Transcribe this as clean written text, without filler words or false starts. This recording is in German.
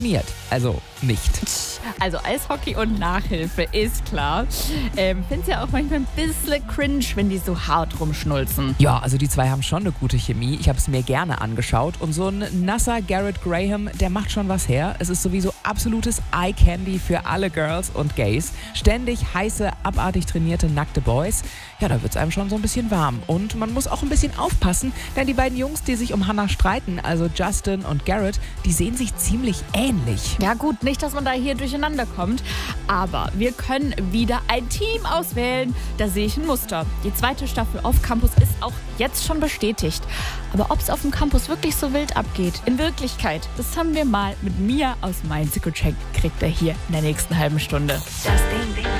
Also nicht. Also Eishockey und Nachhilfe, ist klar. Find's ja auch manchmal ein bisschen cringe, wenn die so hart rumschnulzen. Ja, also die zwei haben schon eine gute Chemie. Ich habe es mir gerne angeschaut. Und so ein nasser Garrett Graham, der macht schon was her. Es ist sowieso absolutes Eye-Candy für alle Girls und Gays. Ständig heiße, abartig trainierte, nackte Boys. Ja, da wird's einem schon so ein bisschen warm. Und man muss auch ein bisschen aufpassen, denn die beiden Jungs, die sich um Hannah streiten, also Justin und Garrett, die sehen sich ziemlich ähnlich. Ja gut, nicht, dass man da hier durcheinander kommt, aber wir können wieder ein Team auswählen. Da sehe ich ein Muster. Die zweite Staffel Off Campus ist auch jetzt schon bestätigt. Aber ob es auf dem Campus wirklich so wild abgeht, in Wirklichkeit, das haben wir mal mit Mia aus Mainz gecheckt, kriegt er hier in der nächsten halben Stunde. Das Ding.